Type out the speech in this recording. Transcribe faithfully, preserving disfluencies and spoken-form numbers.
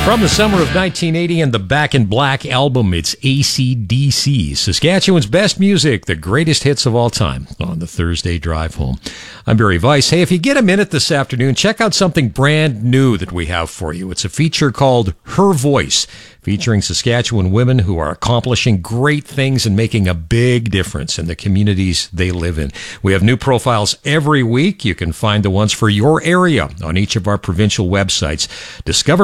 From the summer of nineteen eighty and the Back in Black album, it's A C D C, Saskatchewan's best music, the greatest hits of all time, on the Thursday drive home. I'm Barry Weiss. Hey, if you get a minute this afternoon, check out something brand new that we have for you. It's a feature called Her Voice, featuring Saskatchewan women who are accomplishing great things and making a big difference in the communities they live in. We have new profiles every week. You can find the ones for your area on each of our provincial websites. Discover